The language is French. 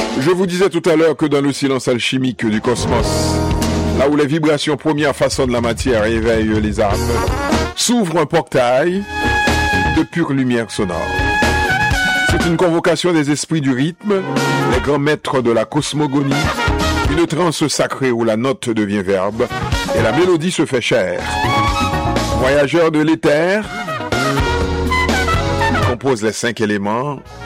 Je vous disais tout à l'heure que dans le silence alchimique du cosmos, là où les vibrations premières façonnent la matière et éveillent les âmes, s'ouvre un portail de pure lumière sonore. C'est une convocation des esprits du rythme, les grands maîtres de la cosmogonie, une transe sacrée où la note devient verbe et la mélodie se fait chair. Voyageurs de l'éther, compose les 5 éléments